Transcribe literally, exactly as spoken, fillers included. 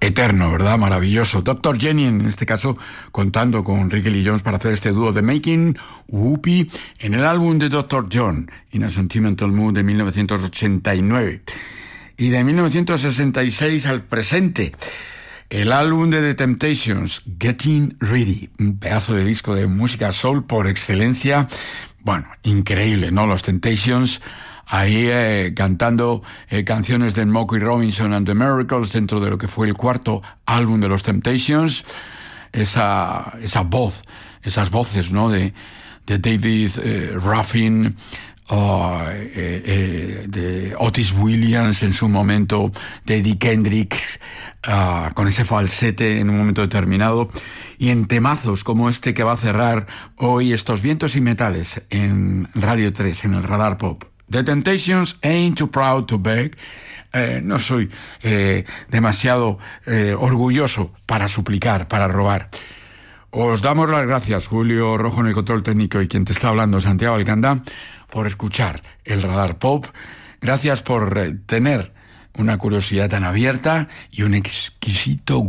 eterno, ¿verdad? Maravilloso. doctor Jenny, en este caso, contando con Ricky Lee Jones para hacer este dúo de Making Whoopee en el álbum de doctor John, In a Sentimental Mood, de mil novecientos ochenta y nueve. Y de mil novecientos sesenta y seis al presente, el álbum de The Temptations, Getting Ready, un pedazo de disco de música soul por excelencia. Bueno, increíble, ¿no? Los Temptations ahí eh, cantando eh, canciones de Smokey Robinson and the Miracles dentro de lo que fue el cuarto álbum de los Temptations. Esa, esa voz, esas voces, ¿no? De, de David eh, Ruffin, oh, eh, eh, de Otis Williams en su momento, de Eddie Kendricks, uh, con ese falsete en un momento determinado, y en temazos como este que va a cerrar hoy estos vientos y metales en Radio tres, en el Radar Pop. The Temptations, Ain't Too Proud to Beg. Eh, no soy eh, demasiado eh, orgulloso para suplicar, para robar. Os damos las gracias, Julio Rojo en el control técnico y quien te está hablando, Santiago Alcandá, por escuchar el Radar Pop. Gracias por eh, tener una curiosidad tan abierta y un exquisito